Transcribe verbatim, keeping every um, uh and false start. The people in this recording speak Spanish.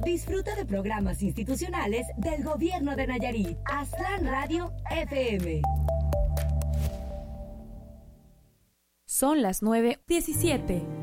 Disfruta de programas institucionales del Gobierno de Nayarit. Aztlán Radio F M. Son las nueve diecisiete.